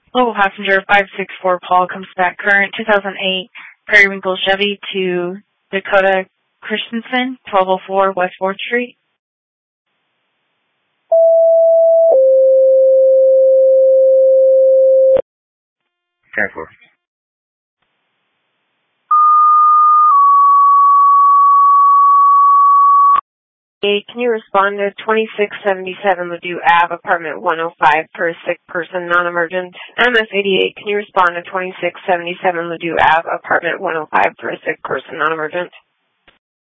Local passenger 564 Paul comes back current 2008 Periwinkle Chevy to Dakota Christensen, 1204 West 4th Street. Careful. Hey, can you respond to 2677 Ladue Ave, apartment 105 for a sick person, non-emergent? MS88, can you respond to 2677 Ladue Ave, apartment 105 for a sick person, non-emergent?